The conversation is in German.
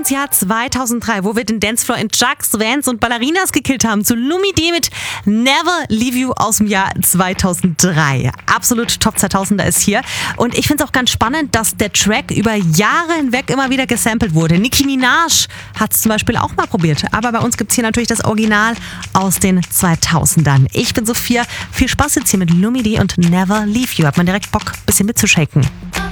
ins Jahr 2003, wo wir den Dancefloor in Chucks, Vans und Ballerinas gekillt haben, zu Lumidee mit Never Leave You aus dem Jahr 2003. Absolut Top 2000er ist hier. Und ich finde es auch ganz spannend, dass der Track über Jahre hinweg immer wieder gesampelt wurde. Nicki Minaj hat es zum Beispiel auch mal probiert. Aber bei uns gibt es hier natürlich das Original aus den 2000ern. Ich bin Sophia. Viel Spaß jetzt hier mit Lumidee und Never Leave You. Hat man direkt Bock, ein bisschen mitzushaken.